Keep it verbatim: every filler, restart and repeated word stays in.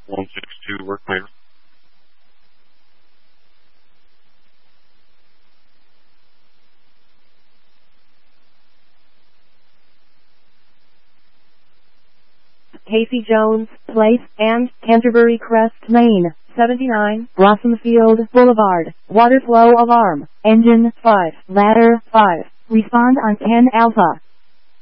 one six two, work clear. Casey Jones Place and Canterbury Crest, Maine, seventy-nine, Blossomfield Boulevard, water flow alarm, engine five, ladder five, respond on ten Alpha.